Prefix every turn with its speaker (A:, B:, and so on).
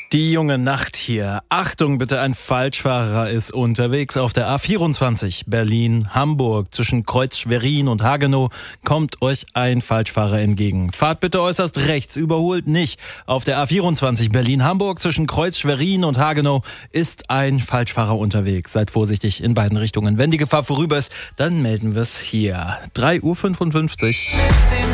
A: Die junge Nacht hier. Achtung bitte, ein Falschfahrer ist unterwegs auf der A24 Berlin-Hamburg. Zwischen Kreuz Schwerin und Hagenow kommt euch ein Falschfahrer entgegen. Fahrt bitte äußerst rechts, überholt nicht. Auf der A24 Berlin-Hamburg zwischen Kreuz Schwerin und Hagenow ist ein Falschfahrer unterwegs. Seid vorsichtig in beiden Richtungen. Wenn die Gefahr vorüber ist, dann melden wir es hier. 3:55 Uhr.